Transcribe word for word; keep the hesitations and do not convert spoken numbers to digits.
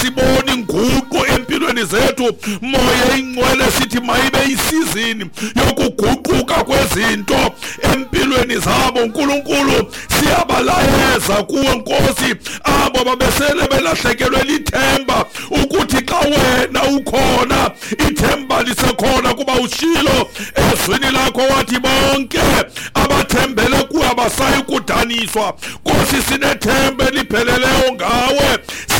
sibona inguqu empilweni zethu. Moya ingcwele sithi mayibe isizini yokuguquka kwezinto empilweni zabo. uNkulunkulu siyabalayeza kuwe Nkosi abo babesele belahlekelwe lithemba ukuthi xa wena ukhona ithemba lisekhona, kuba ushilo ezwini lakho wathi bonke abathembele kuwe abasayi kudaniswa. Nkosi sinethemba elipheleleyo ngawe